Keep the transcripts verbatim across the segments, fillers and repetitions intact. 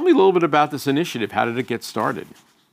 me a little bit about this initiative. How did it get started?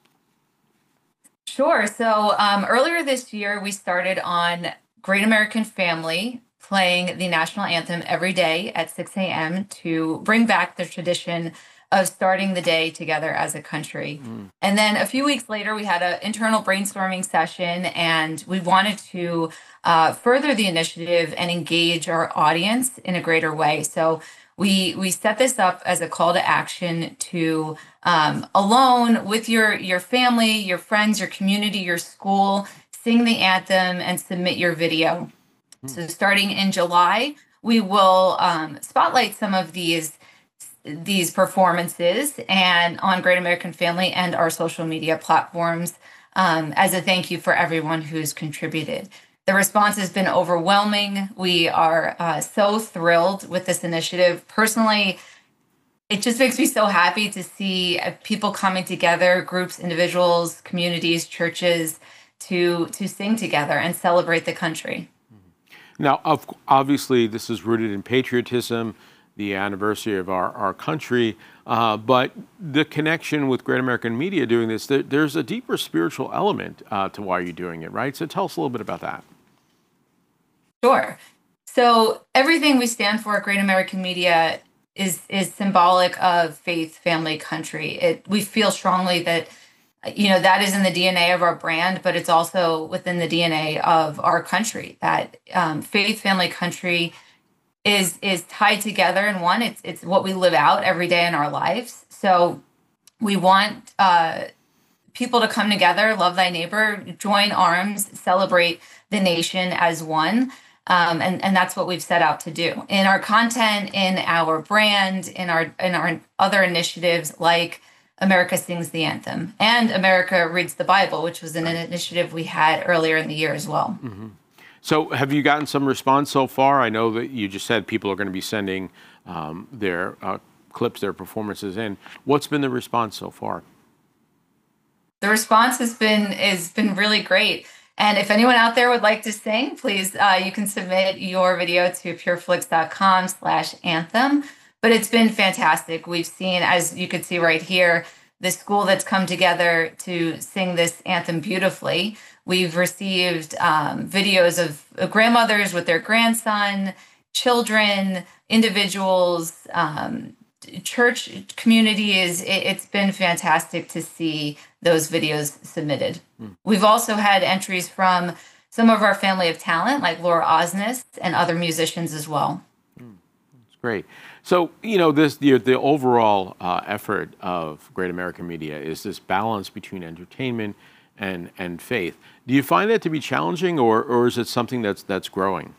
Sure. So um, earlier this year, we started on Great American Family playing the national anthem every day at six a m to bring back the tradition of starting the day together as a country. Mm. And then a few weeks later, we had an internal brainstorming session, and we wanted to uh, further the initiative and engage our audience in a greater way. So we we set this up as a call to action to um, alone with your your family, your friends, your community, your school, sing the anthem and submit your video. Mm. So starting in July, we will um, spotlight some of these these performances and on Great American Family and our social media platforms um, as a thank you for everyone who's contributed. The response has been overwhelming. We are uh, so thrilled with this initiative. Personally, it just makes me so happy to see uh, people coming together, groups, individuals, communities, churches, to to sing together and celebrate the country. Now, of, obviously, this is rooted in patriotism, the anniversary of our, our country, uh, but the connection with Great American Media doing this, there, there's a deeper spiritual element uh, to why you're doing it, right? So tell us a little bit about that. Sure. So everything we stand for at Great American Media is is symbolic of faith, family, country. It we feel strongly that you know that is in the D N A of our brand, but it's also within the D N A of our country. That um, faith, family, country is is tied together in one. It's it's what we live out every day in our lives. So we want uh, people to come together, love thy neighbor, join arms, celebrate the nation as one. Um, and, and that's what we've set out to do in our content, in our brand, in our in our other initiatives like America Sings the Anthem and America Reads the Bible, which was an, an initiative we had earlier in the year as well. Mm-hmm. So have you gotten some response so far? I know that you just said people are going to be sending um, their uh, clips, their performances in. What's been the response so far? The response has been has been really great. And if anyone out there would like to sing, please, uh, you can submit your video to pureflix.com slash anthem. But it's been fantastic. We've seen, as you could see right here, the school that's come together to sing this anthem beautifully. We've received um, videos of, of grandmothers with their grandson, children, individuals, um, church communities. It, it's been fantastic to see those videos submitted. Mm. We've also had entries from some of our family of talent, like Laura Osnes and other musicians as well. Mm. That's great. So, you know, this the, the overall uh, effort of Great American Media is this balance between entertainment and and faith. Do you find that to be challenging, or or is it something that's that's growing?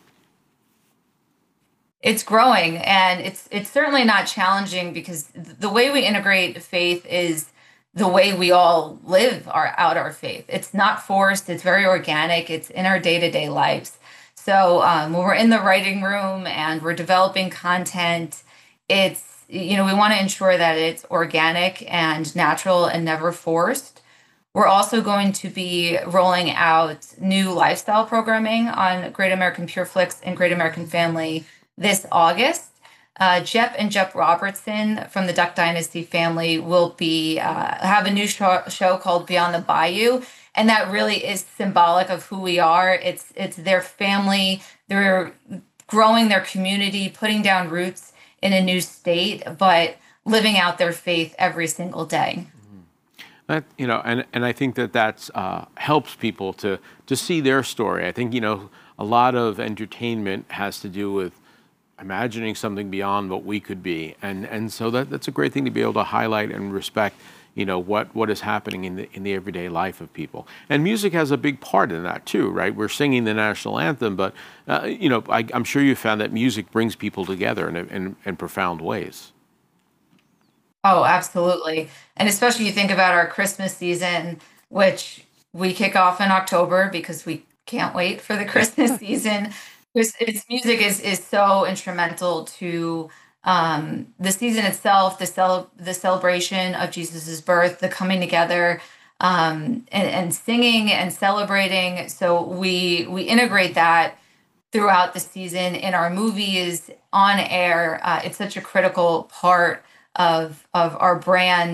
It's growing, and it's it's certainly not challenging because the way we integrate faith is the way we all live our out our faith. It's not forced. It's very organic. It's in our day-to-day lives. So um, when we're in the writing room and we're developing content, it's, you know, we want to ensure that it's organic and natural and never forced. We're also going to be rolling out new lifestyle programming on Great American PureFlix and Great American Family this August. Uh, Jep and Jep Robertson from the Duck Dynasty family will be uh, have a new show, show called Beyond the Bayou, and that really is symbolic of who we are. It's it's their family. They're growing their community, putting down roots in a new state, but living out their faith every single day. That, you know, and, and I think that that's uh, helps people to to see their story. I think, you know, a lot of entertainment has to do with imagining something beyond what we could be, and and so that that's a great thing to be able to highlight and respect, you know, what what is happening in the in the everyday life of people. And music has a big part in that too, right? We're singing the national anthem, but uh, you know, I, I'm sure you found that music brings people together in in, in profound ways. Oh, absolutely. And especially you think about our Christmas season, which we kick off in October because we can't wait for the Christmas season. It's, it's music is is so instrumental to um, the season itself, the cel- the celebration of Jesus's birth, the coming together, um, and, and singing and celebrating. So we we integrate that throughout the season in our movies, on air. Uh, it's such a critical part of of our brand